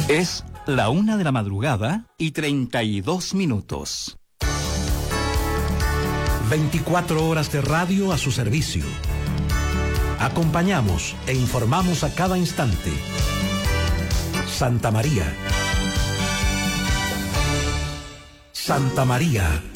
Es la 1:32 a.m. 24 horas de radio a su servicio. Acompañamos e informamos a cada instante. Santa María. Santa María.